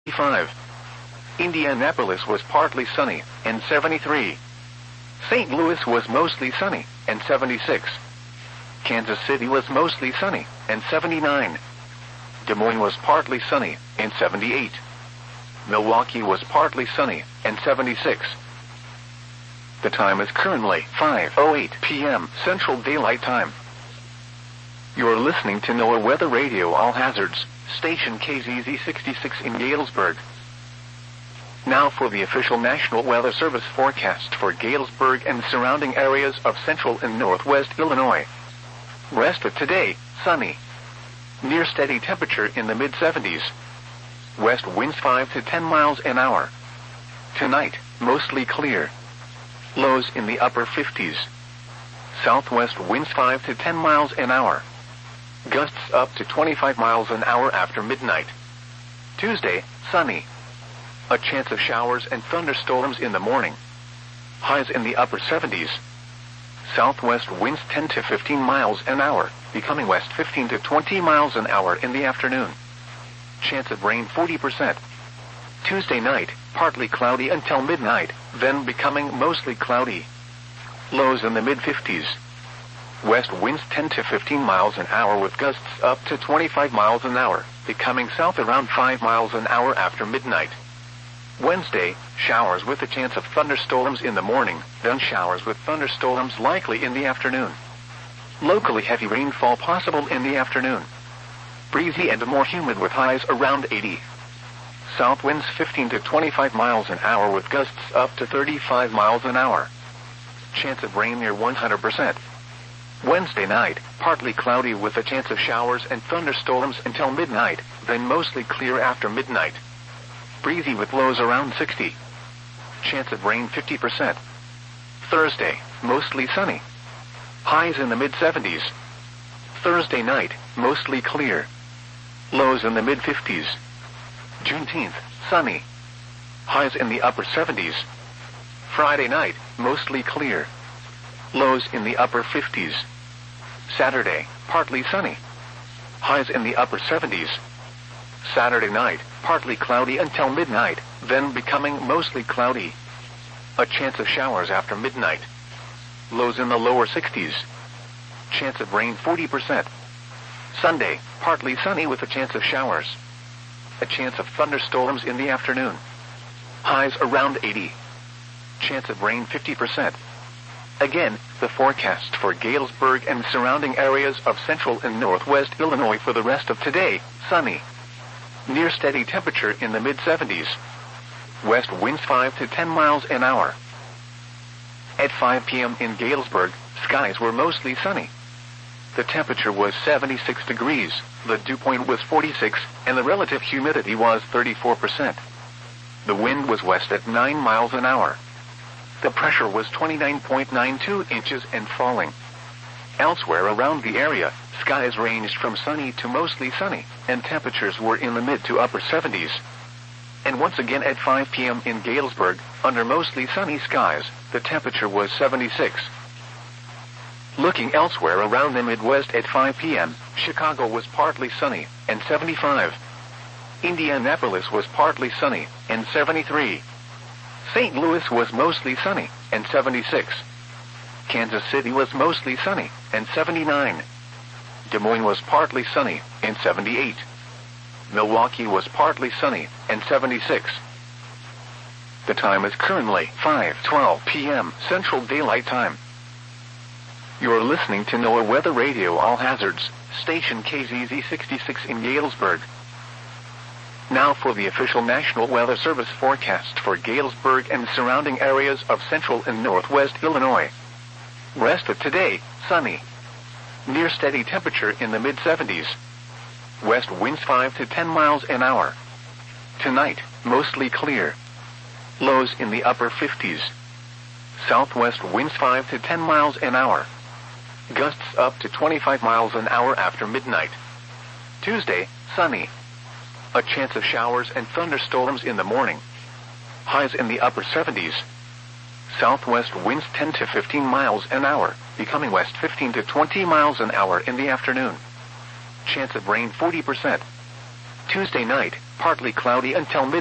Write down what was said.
65. Indianapolis was partly sunny, and 73. St. Louis was mostly sunny, and 76. Kansas City was mostly sunny, and 79. Des Moines was partly sunny, and 78. Milwaukee was partly sunny, and 76. The time is currently 5:08 p.m. Central Daylight Time. You are listening to NOAA Weather Radio All Hazards, station KZZ 66 in Galesburg. Now for the official National Weather Service forecast for Galesburg and surrounding areas of central and northwest Illinois. Rest of today, sunny. Near steady temperature in the mid-70s. West winds 5 to 10 miles an hour. Tonight, mostly clear. Lows in the upper 50s. Southwest winds 5 to 10 miles an hour. Gusts up to 25 miles an hour after midnight. Tuesday, sunny. A chance of showers and thunderstorms in the morning. Highs in the upper 70s. Southwest winds 10 to 15 miles an hour, becoming west 15 to 20 miles an hour in the afternoon. Chance of rain 40%. Tuesday night, partly cloudy until midnight, then becoming mostly cloudy. Lows in the mid-50s. West winds 10 to 15 miles an hour with gusts up to 25 miles an hour, becoming south around 5 miles an hour after midnight. Wednesday, showers with a chance of thunderstorms in the morning, then showers with thunderstorms likely in the afternoon. Locally heavy rainfall possible in the afternoon. Breezy and more humid with highs around 80. South winds 15 to 25 miles an hour with gusts up to 35 miles an hour. Chance of rain near 100%. Wednesday night, partly cloudy with a chance of showers and thunderstorms until midnight, then mostly clear after midnight. Breezy with lows around 60. Chance of rain 50%. Thursday, mostly sunny. Highs in the mid-70s. Thursday night, mostly clear. Lows in the mid-50s. Juneteenth, sunny. Highs in the upper 70s. Friday night, mostly clear. Lows in the upper 50s. Saturday, partly sunny. Highs in the upper 70s. Saturday night, partly cloudy until midnight, then becoming mostly cloudy. A chance of showers after midnight. Lows in the lower 60s. Chance of rain 40%. Sunday, partly sunny with a chance of showers. A chance of thunderstorms in the afternoon. Highs around 80. Chance of rain 50%. Again, the forecast for Galesburg and surrounding areas of central and northwest Illinois for the rest of today, sunny. Near steady temperature in the mid-70s. West winds 5 to 10 miles an hour. At 5 p.m. in Galesburg, skies were mostly sunny. The temperature was 76 degrees, the dew point was 46, and the relative humidity was 34%. The wind was west at 9 miles an hour. The pressure was 29.92 inches and falling. Elsewhere around the area, skies ranged from sunny to mostly sunny, and temperatures were in the mid to upper 70s. And once again at 5 p.m. in Galesburg, under mostly sunny skies, the temperature was 76. Looking elsewhere around the Midwest at 5 p.m., Chicago was partly sunny, and 75. Indianapolis was partly sunny, and 73. St. Louis was mostly sunny, and 76. Kansas City was mostly sunny, and 79. Des Moines was partly sunny, and 78. Milwaukee was partly sunny, and 76. The time is currently 5:12 p.m. Central Daylight Time. You are listening to NOAA Weather Radio All Hazards, station KZZ 66 in Galesburg. Now for the official National Weather Service forecast for Galesburg and surrounding areas of central and northwest Illinois. Rest of today, sunny. Near steady temperature in the mid-70s. West winds 5 to 10 miles an hour. Tonight, mostly clear. Lows in the upper 50s. Southwest winds 5 to 10 miles an hour. Gusts up to 25 miles an hour after midnight. Tuesday, sunny. A chance of showers and thunderstorms in the morning. Highs in the upper 70s. Southwest winds 10 to 15 miles an hour, becoming west 15 to 20 miles an hour in the afternoon. Chance of rain 40%. Tuesday night, partly cloudy until midnight.